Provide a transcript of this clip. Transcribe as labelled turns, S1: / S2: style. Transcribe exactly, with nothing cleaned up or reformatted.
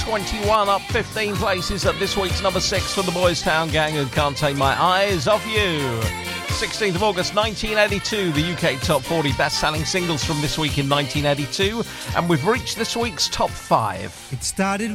S1: twenty-one, up fifteen places at this week's number six for the Boys Town Gang and Can't Take My Eyes Off You. sixteenth of August nineteen eighty-two, the U K Top forty best-selling singles from this week in nineteen eighty-two, and we've reached this week's top five.
S2: It started